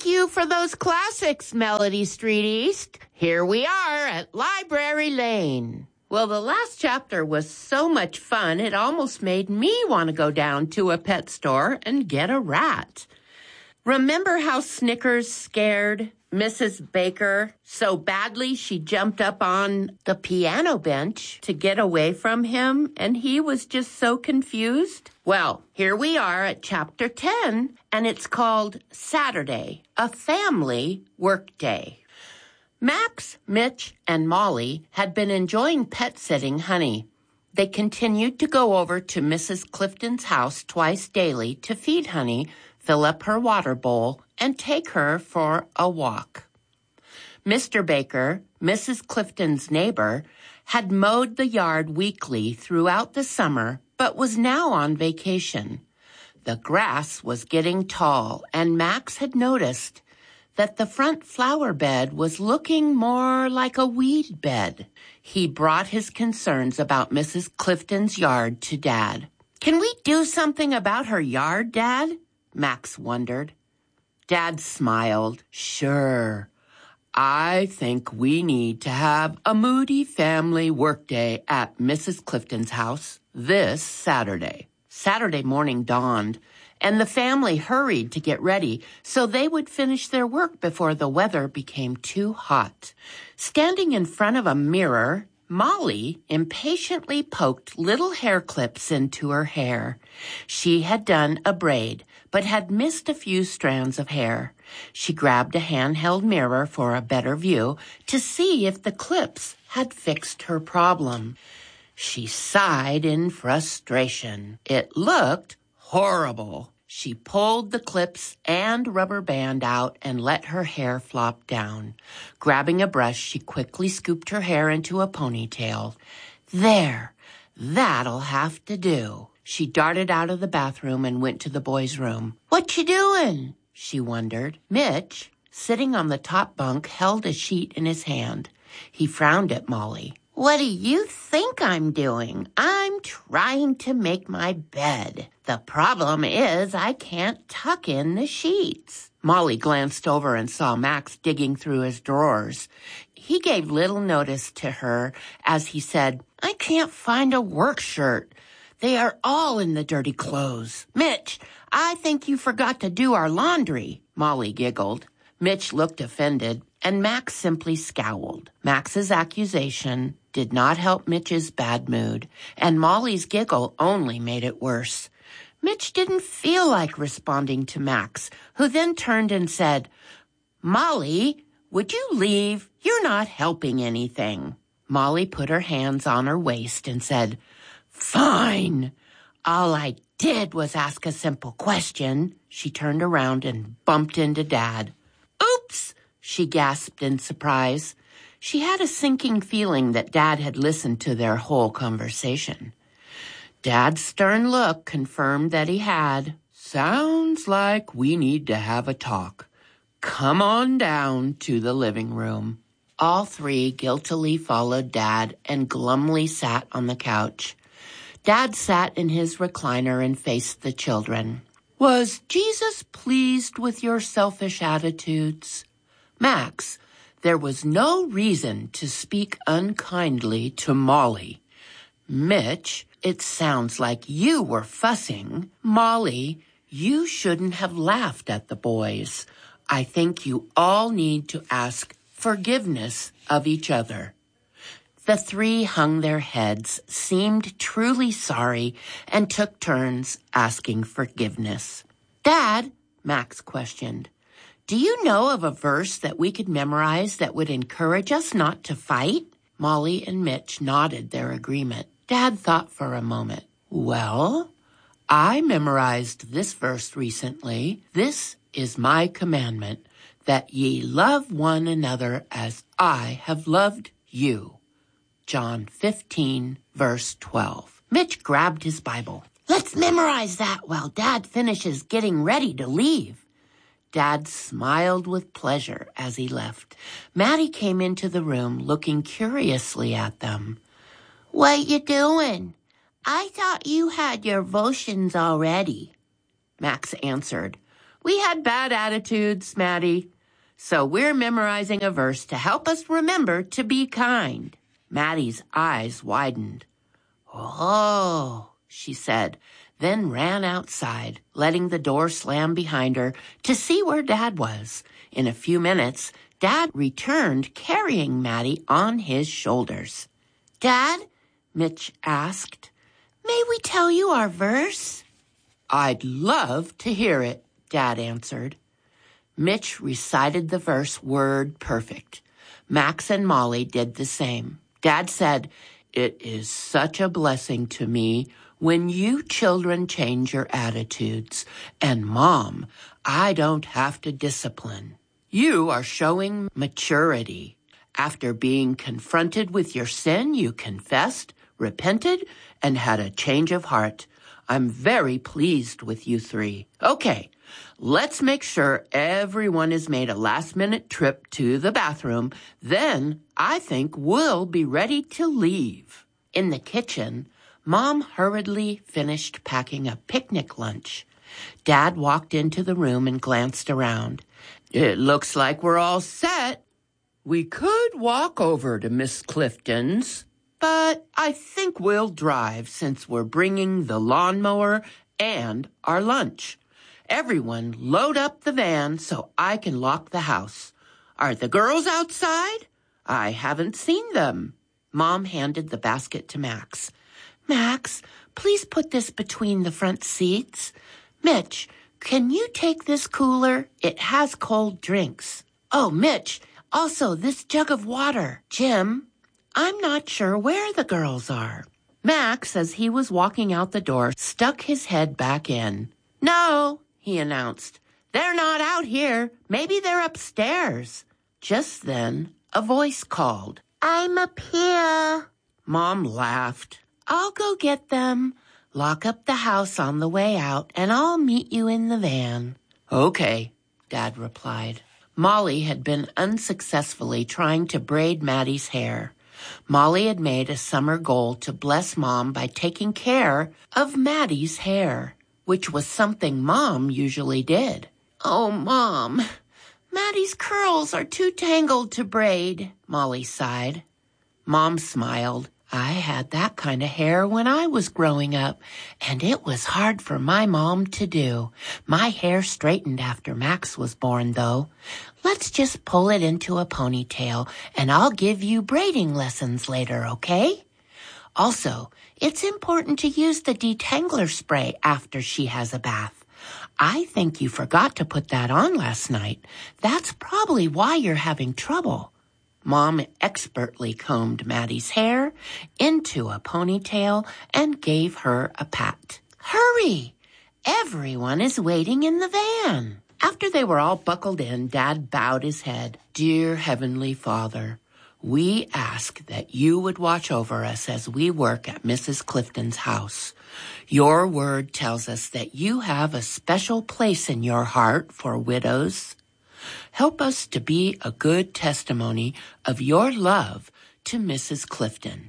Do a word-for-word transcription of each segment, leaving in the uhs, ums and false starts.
Thank you for those classics, Melody Street East. Here we are at Library Lane. Well, the last chapter was so much fun, it almost made me want to go down to a pet store and get a rat. Remember how Snickers scared Missus Baker so badly she jumped up on the piano bench to get away from him, and he was just so confused? Well, here we are at chapter ten, and it's called Saturday, a Family Workday. Max, Mitch, and Molly had been enjoying pet-sitting Honey. They continued to go over to Missus Clifton's house twice daily to feed Honey, fill up her water bowl, and take her for a walk. Mister Baker, Missus Clifton's neighbor, had mowed the yard weekly throughout the summer, but was now on vacation. The grass was getting tall, and Max had noticed that the front flower bed was looking more like a weed bed. He brought his concerns about Missus Clifton's yard to Dad. "Can we do something about her yard, Dad?" Max wondered. Dad smiled. "Sure. I think we need to have a Moody family workday at Missus Clifton's house this Saturday." Saturday morning dawned, and the family hurried to get ready so they would finish their work before the weather became too hot. Standing in front of a mirror, Molly impatiently poked little hair clips into her hair. She had done a braid, but had missed a few strands of hair. She grabbed a handheld mirror for a better view to see if the clips had fixed her problem. She sighed in frustration. It looked horrible. She pulled the clips and rubber band out and let her hair flop down. Grabbing a brush, she quickly scooped her hair into a ponytail. There, that'll have to do. She darted out of the bathroom and went to the boys' room. "What you doing?" she wondered. Mitch, sitting on the top bunk, held a sheet in his hand. He frowned at Molly. "What do you think I'm doing? I'm trying to make my bed. The problem is I can't tuck in the sheets." Molly glanced over and saw Max digging through his drawers. He gave little notice to her as he said, "I can't find a work shirt. They are all in the dirty clothes. Mitch, I think you forgot to do our laundry." Molly giggled. Mitch looked offended, and Max simply scowled. Max's accusation did not help Mitch's bad mood, and Molly's giggle only made it worse. Mitch didn't feel like responding to Max, who then turned and said, "Molly, would you leave? You're not helping anything." Molly put her hands on her waist and said, "Fine. All I did was ask a simple question." She turned around and bumped into Dad. "Oops," she gasped in surprise. She had a sinking feeling that Dad had listened to their whole conversation. Dad's stern look confirmed that he had. "Sounds like we need to have a talk. Come on down to the living room." All three guiltily followed Dad and glumly sat on the couch. Dad sat in his recliner and faced the children. "Was Jesus pleased with your selfish attitudes?" "Max, there was no reason to speak unkindly to Molly." "Mitch, it sounds like you were fussing." "Molly, you shouldn't have laughed at the boys. I think you all need to ask forgiveness of each other." The three hung their heads, seemed truly sorry, and took turns asking forgiveness. "Dad," Max questioned, "do you know of a verse that we could memorize that would encourage us not to fight?" Molly and Mitch nodded their agreement. Dad thought for a moment. "Well, I memorized this verse recently. This is my commandment, that ye love one another as I have loved you." John fifteen, verse twelve. Mitch grabbed his Bible. "Let's memorize that while Dad finishes getting ready to leave." Dad smiled with pleasure as he left. Maddie came into the room looking curiously at them. "What you doing? I thought you had your votions already." Max answered, We had bad attitudes, Maddie. So we're memorizing a verse to help us remember to be kind. Maddie's eyes widened. Oh, she said, then ran outside, letting the door slam behind her to see where Dad was. In a few minutes, Dad returned carrying Maddie on his shoulders. Dad, Mitch asked, may we tell you our verse? I'd love to hear it, Dad answered. Mitch recited the verse word perfect. Max and Molly did the same. Dad said, it is such a blessing to me when you children change your attitudes. And Mom, I don't have to discipline. You are showing maturity. After being confronted with your sin, you confessed, repented, and had a change of heart. I'm very pleased with you three. Okay, let's make sure everyone has made a last-minute trip to the bathroom. Then I think we'll be ready to leave. In the kitchen, Mom hurriedly finished packing a picnic lunch. Dad walked into the room and glanced around. It looks like we're all set. We could walk over to Miss Clifton's, but I think we'll drive since we're bringing the lawnmower and our lunch. Everyone load up the van so I can lock the house. Are the girls outside? I haven't seen them. Mom handed the basket to Max. Max, please put this between the front seats. Mitch, can you take this cooler? It has cold drinks. Oh, Mitch, also this jug of water. Jim, I'm not sure where the girls are. Max, as he was walking out the door, stuck his head back in. No, he announced. They're not out here. Maybe they're upstairs. Just then, a voice called. I'm up here. Mom laughed. I'll go get them. Lock up the house on the way out, and I'll meet you in the van. Okay, Dad replied. Molly had been unsuccessfully trying to braid Maddie's hair. Molly had made a summer goal to bless Mom by taking care of Maddie's hair, which was something Mom usually did. Oh, Mom, Maddie's curls are too tangled to braid, Molly sighed. Mom smiled. I had that kind of hair when I was growing up, and it was hard for my mom to do. My hair straightened after Max was born, though. Let's just pull it into a ponytail, and I'll give you braiding lessons later, okay? Also, it's important to use the detangler spray after she has a bath. I think you forgot to put that on last night. That's probably why you're having trouble. Mom expertly combed Maddie's hair into a ponytail and gave her a pat. Hurry! Everyone is waiting in the van. After they were all buckled in, Dad bowed his head. Dear Heavenly Father, we ask that you would watch over us as we work at Missus Clifton's house. Your word tells us that you have a special place in your heart for widows. Help us to be a good testimony of your love to Missus Clifton.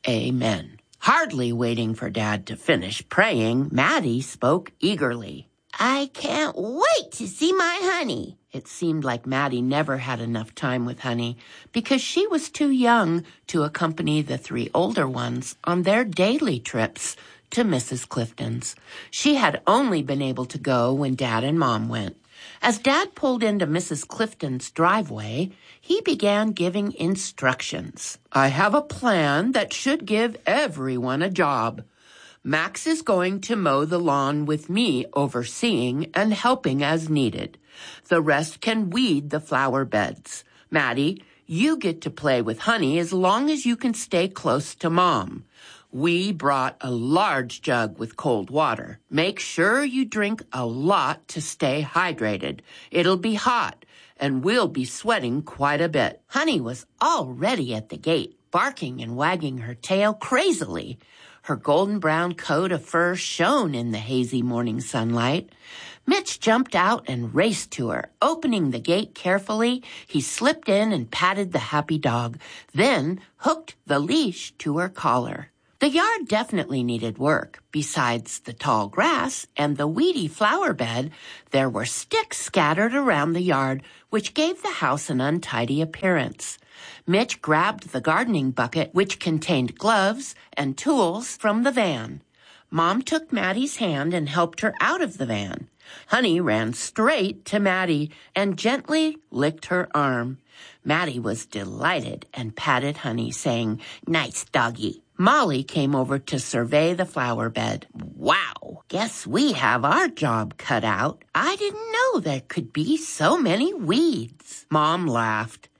Amen. Hardly waiting for Dad to finish praying, Maddie spoke eagerly. I can't wait to see my honey. It seemed like Maddie never had enough time with Honey because she was too young to accompany the three older ones on their daily trips to Missus Clifton's. She had only been able to go when Dad and Mom went. As Dad pulled into Missus Clifton's driveway, he began giving instructions. I have a plan that should give everyone a job. Max is going to mow the lawn with me overseeing and helping as needed. The rest can weed the flower beds. Maddie, you get to play with Honey as long as you can stay close to Mom. We brought a large jug with cold water. Make sure you drink a lot to stay hydrated. It'll be hot, and we'll be sweating quite a bit. Honey was already at the gate, barking and wagging her tail crazily. Her golden brown coat of fur shone in the hazy morning sunlight. Mitch jumped out and raced to her. Opening the gate carefully, he slipped in and patted the happy dog, then hooked the leash to her collar. The yard definitely needed work. Besides the tall grass and the weedy flower bed, there were sticks scattered around the yard, which gave the house an untidy appearance. Mitch grabbed the gardening bucket, which contained gloves and tools, from the van. Mom took Maddie's hand and helped her out of the van. Honey ran straight to Maddie and gently licked her arm. Maddie was delighted and patted Honey, saying, "Nice doggy." Molly came over to survey the flower bed. "Wow, guess we have our job cut out. I didn't know there could be so many weeds." Mom laughed.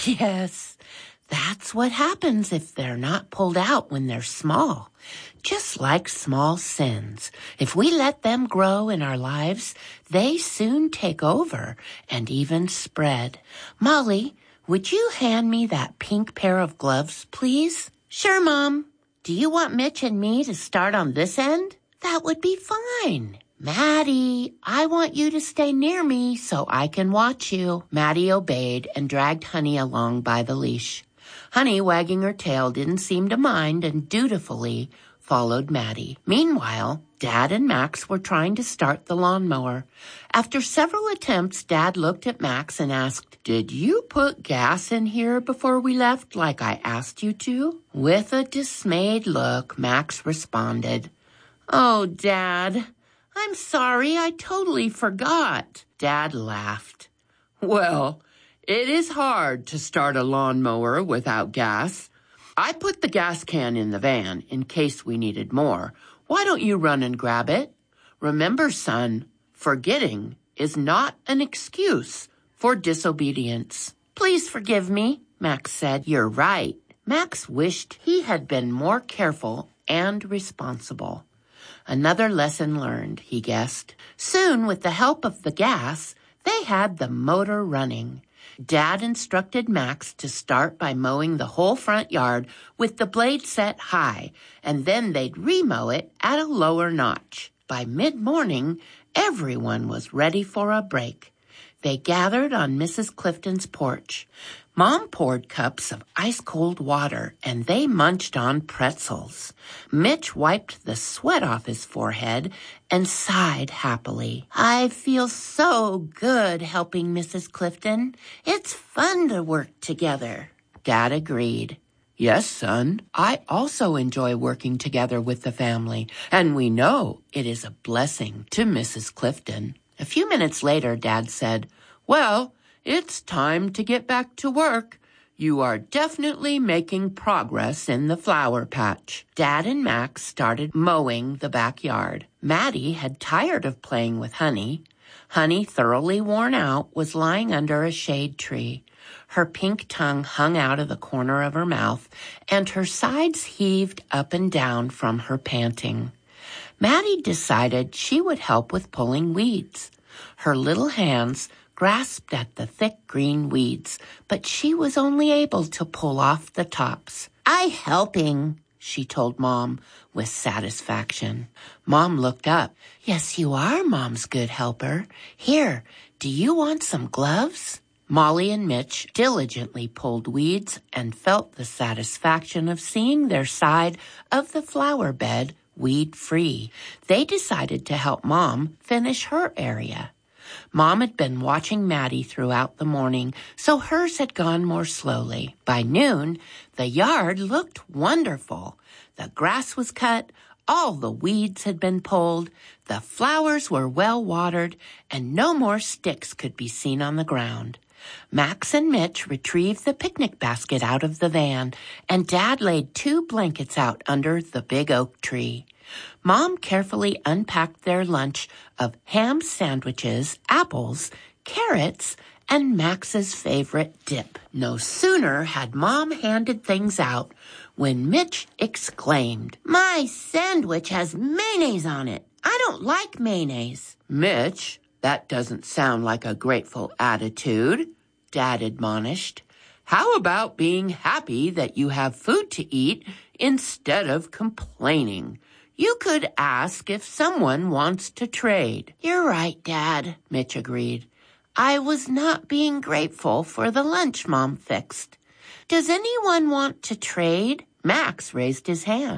"Yes, that's what happens if they're not pulled out when they're small. Just like small sins. If we let them grow in our lives, they soon take over and even spread. Molly, would you hand me that pink pair of gloves, please?" "Sure, Mom. Do you want Mitch and me to start on this end?" "That would be fine." "Maddie, I want you to stay near me so I can watch you." Maddie obeyed and dragged Honey along by the leash. Honey, wagging her tail, didn't seem to mind and dutifully followed Maddie. Meanwhile, Dad and Max were trying to start the lawnmower. After several attempts, Dad looked at Max and asked, "Did you put gas in here before we left like I asked you to?" With a dismayed look, Max responded, "Oh, Dad, I'm sorry, I totally forgot." Dad laughed. "Well, it is hard to start a lawnmower without gas. I put the gas can in the van in case we needed more. Why don't you run and grab it? Remember, son, forgetting is not an excuse for disobedience." "Please forgive me," Max said. "You're right." Max wished he had been more careful and responsible. Another lesson learned, he guessed. Soon, with the help of the gas, they had the motor running. Dad instructed Max to start by mowing the whole front yard with the blade set high, and then they'd remow it at a lower notch. By mid-morning, everyone was ready for a break. They gathered on Missus Clifton's porch. Mom poured cups of ice-cold water, and they munched on pretzels. Mitch wiped the sweat off his forehead and sighed happily. "I feel so good helping Missus Clifton. It's fun to work together." Dad agreed. "Yes, son, I also enjoy working together with the family, and we know it is a blessing to Missus Clifton." A few minutes later, Dad said, "Well, it's time to get back to work. You are definitely making progress in the flower patch." Dad and Max started mowing the backyard. Maddie had tired of playing with Honey. Honey, thoroughly worn out, was lying under a shade tree. Her pink tongue hung out of the corner of her mouth, and her sides heaved up and down from her panting. Maddie decided she would help with pulling weeds. Her little hands grasped at the thick green weeds, but she was only able to pull off the tops. "I helping," she told Mom with satisfaction. Mom looked up. "Yes, you are Mom's good helper. Here, do you want some gloves?" Molly and Mitch diligently pulled weeds and felt the satisfaction of seeing their side of the flower bed weed-free. They decided to help Mom finish her area. Mom had been watching Maddie throughout the morning, so hers had gone more slowly. By noon, the yard looked wonderful. The grass was cut, all the weeds had been pulled, the flowers were well watered, and no more sticks could be seen on the ground. Max and Mitch retrieved the picnic basket out of the van, and Dad laid two blankets out under the big oak tree. Mom carefully unpacked their lunch of ham sandwiches, apples, carrots, and Max's favorite dip. No sooner had Mom handed things out when Mitch exclaimed, "My sandwich has mayonnaise on it. I don't like mayonnaise." "Mitch, that doesn't sound like a grateful attitude," Dad admonished. "How about being happy that you have food to eat instead of complaining? You could ask if someone wants to trade." "You're right, Dad," Mitch agreed. "I was not being grateful for the lunch Mom fixed. Does anyone want to trade?" Max raised his hand.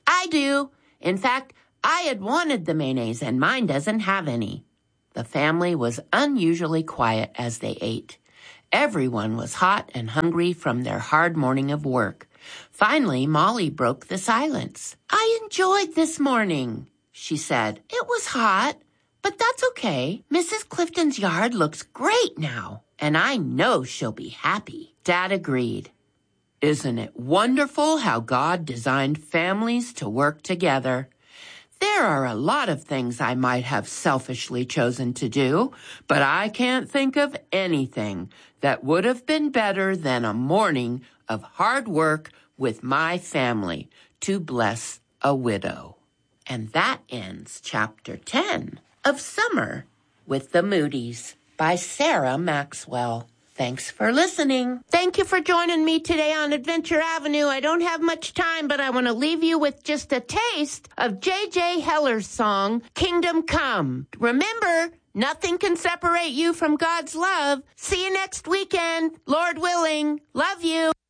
I do. In fact, I had wanted the mayonnaise, and mine doesn't have any. The family was unusually quiet as they ate. Everyone was hot and hungry from their hard morning of work. Finally, Molly broke the silence. I enjoyed this morning, she said. It was hot, but that's okay. Missus Clifton's yard looks great now, and I know she'll be happy. Dad agreed. Isn't it wonderful how God designed families to work together? There are a lot of things I might have selfishly chosen to do, but I can't think of anything that would have been better than a morning of hard work with my family to bless a widow. And that ends chapter ten of Summer with the Moody's by Sarah Maxwell. Thanks for listening. Thank you for joining me today on Adventure Avenue. I don't have much time, but I want to leave you with just a taste of J J Heller's song, Kingdom Come. Remember, nothing can separate you from God's love. See you next weekend, Lord willing. Love you.